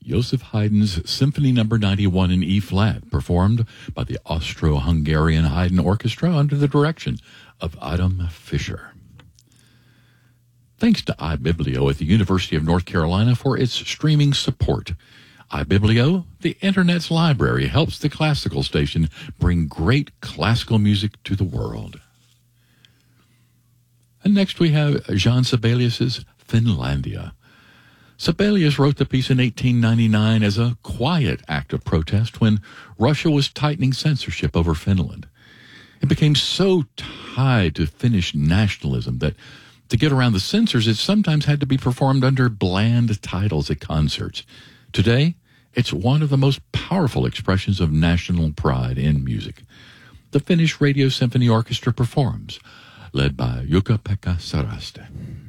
Joseph Haydn's Symphony No. 91 in E-flat, performed by the Austro-Hungarian Haydn Orchestra under the direction of Adam Fischer. Thanks to iBiblio at the University of North Carolina for its streaming support. iBiblio, the Internet's library, helps the classical station bring great classical music to the world. And next we have Jean Sibelius's Finlandia. Sibelius wrote the piece in 1899 as a quiet act of protest when Russia was tightening censorship over Finland. It became so tied to Finnish nationalism that to get around the censors, it sometimes had to be performed under bland titles at concerts. Today, it's one of the most powerful expressions of national pride in music. The Finnish Radio Symphony Orchestra performs, led by Jukka-Pekka Saraste.